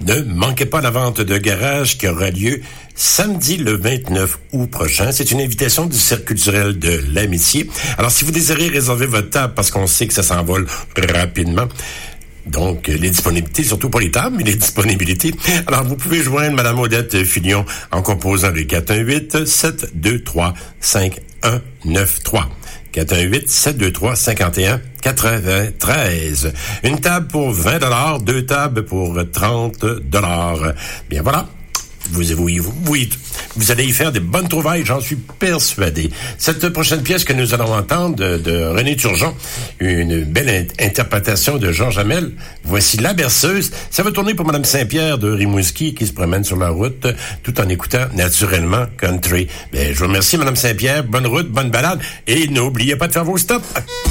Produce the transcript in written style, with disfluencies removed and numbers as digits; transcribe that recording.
Ne manquez pas la vente de garage qui aura lieu samedi le 29 août prochain. C'est une invitation du Cercle culturel de l'Amitié. Alors, si vous désirez réserver votre table, parce qu'on sait que ça s'envole rapidement, donc les disponibilités, surtout pas les tables, mais les disponibilités. Alors, vous pouvez joindre Mme Odette Filion en composant le 418-723-5193. 418-723-5193. Une table pour 20 $, deux tables pour 30 $. Bien voilà. Vous allez y faire des bonnes trouvailles, j'en suis persuadé. Cette prochaine pièce que nous allons entendre de René Turgeon, une belle interprétation de Georges Hamel. Voici La Berceuse. Ça va tourner pour Mme Saint-Pierre de Rimouski qui se promène sur la route tout en écoutant naturellement country. Je vous remercie Mme Saint-Pierre. Bonne route, bonne balade et n'oubliez pas de faire vos stops.